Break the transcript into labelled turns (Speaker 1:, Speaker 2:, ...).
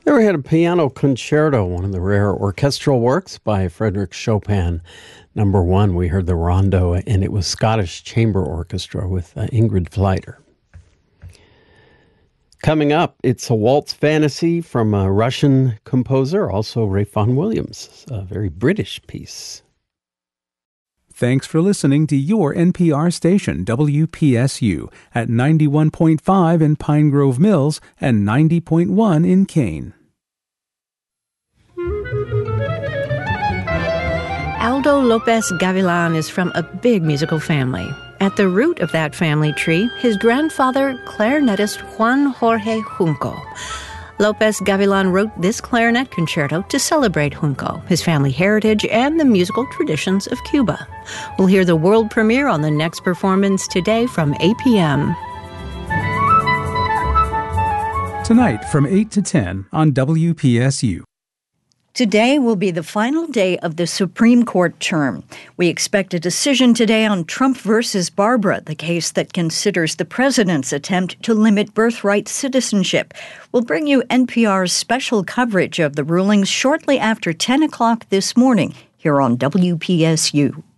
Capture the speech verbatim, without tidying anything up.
Speaker 1: There we had a piano concerto, one of the rare orchestral works by Frédéric Chopin. Number one, we heard the Rondo, and it was Scottish Chamber Orchestra with uh, Ingrid Fleider. Coming up, it's a waltz fantasy from a Russian composer, also Ralph Vaughan Williams, a very British piece.
Speaker 2: Thanks for listening to your N P R station, W P S U, at ninety-one point five in Pine Grove Mills and ninety point one in Kane.
Speaker 3: Aldo Lopez Gavilan is from a big musical family. At the root of that family tree, his grandfather, clarinetist Juan Jorge Junco. Lopez Gavilan wrote this clarinet concerto to celebrate Junco, his family heritage, and the musical traditions of Cuba. We'll hear the world premiere on the next performance today from eight p.m.
Speaker 2: Tonight from eight to ten on W P S U.
Speaker 4: Today will be the final day of the Supreme Court term. We expect a decision today on Trump versus Barbara, the case that considers the president's attempt to limit birthright citizenship. We'll bring you N P R's special coverage of the rulings shortly after ten o'clock this morning here on W P S U.